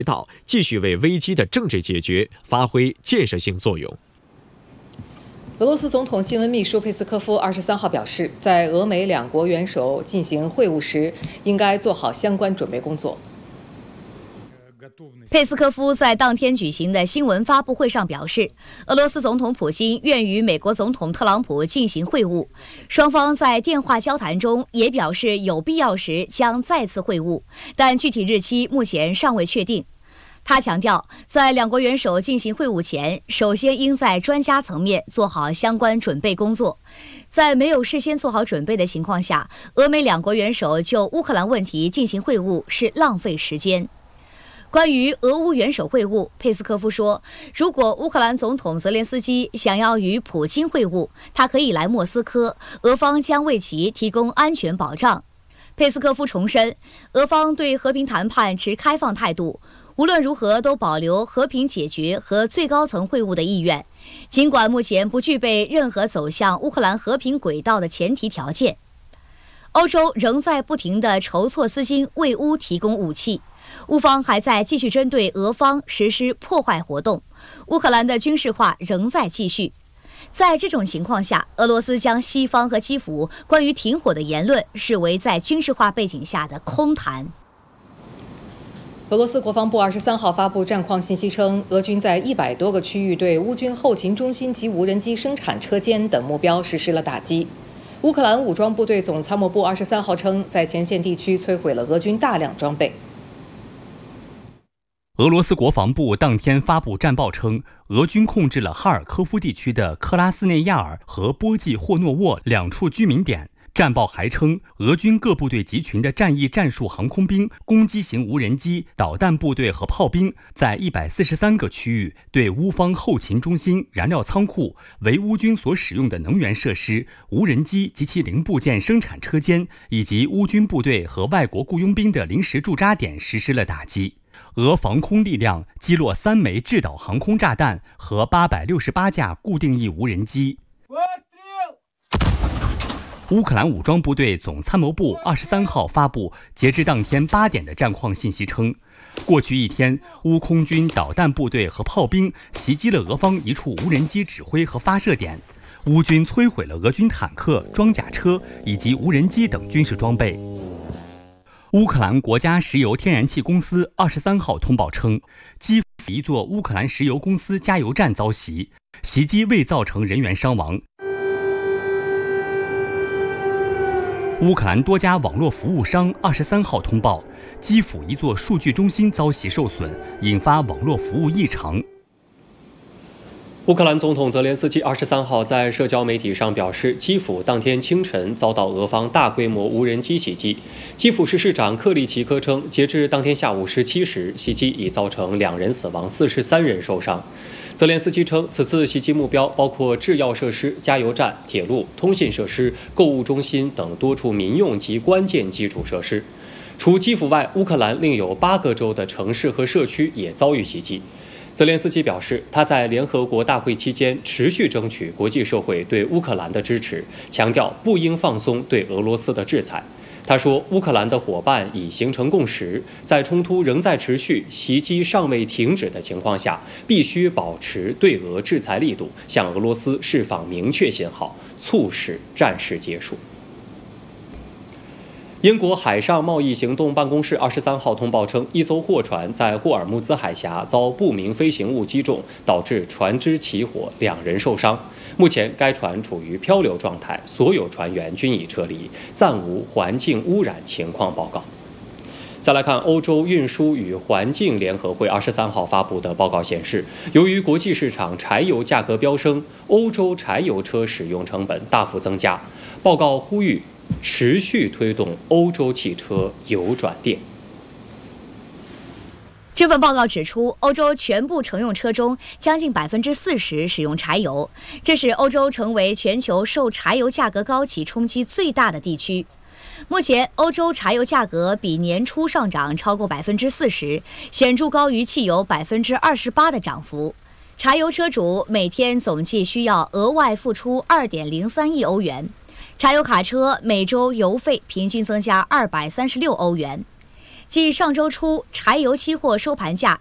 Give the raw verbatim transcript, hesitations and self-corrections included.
道，继续为危机的政治解决发挥建设性作用。 俄罗斯总统新闻秘书佩斯科夫二十三号表示，在俄美两国元首进行会晤时，应该做好相关准备工作。 佩斯科夫在当天举行的新闻发布会上表示，俄罗斯总统普京愿与美国总统特朗普进行会晤，双方在电话交谈中也表示有必要时将再次会晤，但具体日期目前尚未确定。他强调，在两国元首进行会晤前，首先应在专家层面做好相关准备工作。在没有事先做好准备的情况下，俄美两国元首就乌克兰问题进行会晤是浪费时间。关于俄乌元首会晤，佩斯科夫说，如果乌克兰总统泽连斯基想要与普京会晤，他可以来莫斯科，俄方将为其提供安全保障。佩斯科夫重申，俄方对和平谈判持开放态度，无论如何都保留和平解决和最高层会晤的意愿，尽管目前不具备任何走向乌克兰和平轨道的前提条件。欧洲仍在不停地筹措资金为乌提供武器，乌方还在继续针对俄方实施破坏活动，乌克兰的军事化仍在继续。在这种情况下，俄罗斯将西方和基辅关于停火的言论视为在军事化背景下的空谈。 俄罗斯国防部二十三号发布战况信息称，俄军在一百多个区域对乌军后勤中心及无人机生产车间等目标实施了打击。乌克兰武装部队总参谋部二十三号称，在前线地区摧毁了俄军大量装备。 俄罗斯国防部当天发布战报称，俄军控制了哈尔科夫地区的克拉斯内亚尔和波季霍诺沃两处居民点。战报还称，俄军各部队集群的战役战术航空兵、攻击型无人机、导弹部队和炮兵在一百四十三个区域对乌方后勤中心、燃料仓库、为乌军所使用的能源设施、无人机及其零部件生产车间以及乌军部队和外国雇佣兵的临时驻扎点实施了打击。俄防空力量击落三枚制导航空炸弹和八百六十八架固定翼无人机。乌克兰武装部队总参谋部二十三号发布截至当天八点的战况信息称，过去一天，乌空军导弹部队和炮兵袭击了俄方一处无人机指挥和发射点，乌军摧毁了俄军坦克、装甲车以及无人机等军事装备。乌克兰国家石油天然气公司二十三号通报称，基辅一座乌克兰石油公司加油站遭袭，袭击未造成人员伤亡。乌克兰多家网络服务商二十三号通报，基辅一座数据中心遭袭受损，引发网络服务异常。 乌克兰总统泽连斯基二十三号在社交媒体上表示，基辅当天清晨遭到俄方大规模无人机袭击。基辅市市长克利奇科称，截至当天下午十七时，袭击已造成两人死亡，四十三人受伤。泽连斯基称，此次袭击目标包括制药设施、加油站、铁路、通信设施、购物中心等多处民用及关键基础设施。除基辅外，乌克兰另有八个州的城市和社区也遭遇袭击。泽连斯基表示，他在联合国大会期间持续争取国际社会对乌克兰的支持，强调不应放松对俄罗斯的制裁。他说，乌克兰的伙伴已形成共识，在冲突仍在持续、袭击尚未停止的情况下，必须保持对俄制裁力度，向俄罗斯释放明确信号，促使战事结束。英国海上贸易行动办公室二十三号通报称，一艘货船在霍尔木兹海峡遭不明飞行物击中，导致船只起火，两人受伤。目前该船处于漂流状态，所有船员均已撤离，暂无环境污染情况报告。再来看欧洲运输与环境联合会二十三号发布的报告显示，由于国际市场柴油价格飙升，欧洲柴油车使用成本大幅增加。报告呼吁持续推动欧洲汽车油转电。 这份报告指出，欧洲全部乘用车中将近百分之四十使用柴油，这使欧洲成为全球受柴油价格高企冲击最大的地区。目前，欧洲柴油价格比年初上涨超过百分之四十，显著高于汽油百分之二十八的涨幅。柴油车主每天总计需要额外付出二点零三亿欧元。柴油卡车每周油费平均增加二百三十六欧元。 继上周初柴油期货收盘价